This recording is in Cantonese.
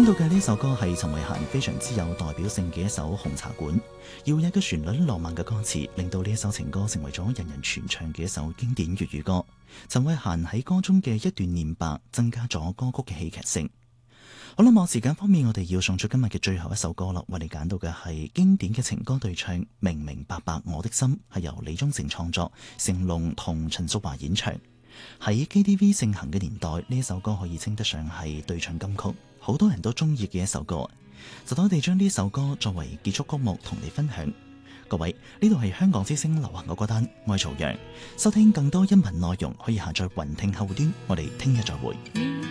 聽到嘅呢首歌係陳慧嫻非常之有代表性嘅一首《紅茶館》，搖曳嘅旋律、浪漫嘅歌詞，令到呢一首情歌成為咗人人傳唱嘅一首經典粵語歌。陳慧嫻喺歌中嘅一段念白，增加咗歌曲嘅戲劇性。好啦，望時間方面，我哋要送出今日嘅最後一首歌啦。為你揀到嘅係經典嘅情歌對唱《明明白白我的心》，係由李宗盛創作，成龍同陳淑樺演唱。喺 KTV 盛行嘅年代，呢一首歌可以稱得上係對唱金曲，好多人都中意嘅一首歌。就等我哋將呢首歌作為結束曲目同你分享。各位，呢度係香港之聲流行嘅歌單，我係曹陽。收聽更多音頻內容可以下載雲聽後端。我哋聽日再會。